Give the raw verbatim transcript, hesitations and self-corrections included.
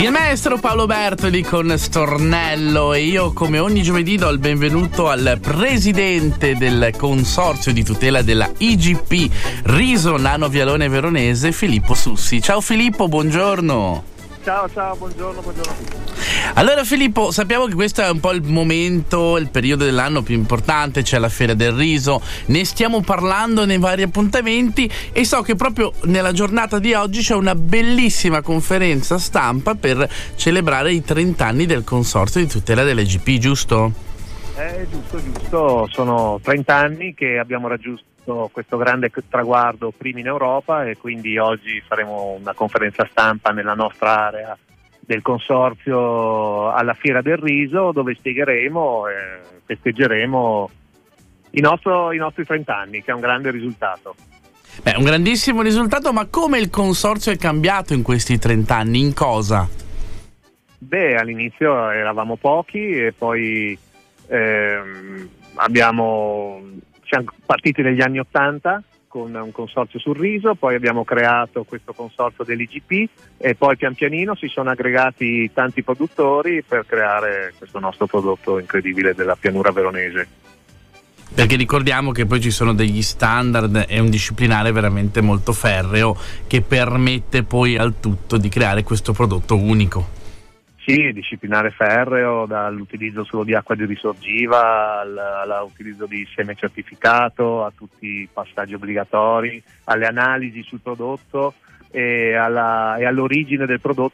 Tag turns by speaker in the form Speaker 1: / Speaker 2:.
Speaker 1: Il maestro Paolo Bertoli con Stornello, e io come ogni giovedì do il benvenuto al presidente del consorzio di tutela della I G P Riso Nano Vialone Veronese, Filippo Sussi. Ciao Filippo, buongiorno.
Speaker 2: Ciao, ciao, buongiorno, buongiorno a tutti.
Speaker 1: Allora Filippo, sappiamo che questo è un po' il momento, il periodo dell'anno più importante, c'è la Fiera del Riso, ne stiamo parlando nei vari appuntamenti e so che proprio nella giornata di oggi c'è una bellissima conferenza stampa per celebrare i trenta anni del consorzio di tutela delle I G P, giusto?
Speaker 2: Eh, giusto, giusto, sono trenta anni che abbiamo raggiunto questo grande traguardo primi in Europa e quindi oggi faremo una conferenza stampa nella nostra area del consorzio alla Fiera del Riso, dove spiegheremo e festeggeremo i, nostro, i nostri trenta anni, che è un grande risultato.
Speaker 1: Beh, un grandissimo risultato, ma come il consorzio è cambiato in questi trenta anni? In cosa?
Speaker 2: Beh, all'inizio eravamo pochi e poi ehm, abbiamo... siamo partiti negli anni ottanta con un consorzio sul riso, poi abbiamo creato questo consorzio dell'I G P e poi pian pianino si sono aggregati tanti produttori per creare questo nostro prodotto incredibile della pianura veronese.
Speaker 1: Perché ricordiamo che poi ci sono degli standard e un disciplinare veramente molto ferreo che permette poi al tutto di creare questo prodotto unico.
Speaker 2: Sì, disciplinare ferreo, dall'utilizzo solo di acqua di risorgiva all'utilizzo di seme certificato, a tutti i passaggi obbligatori, alle analisi sul prodotto e, alla, e all'origine del prodotto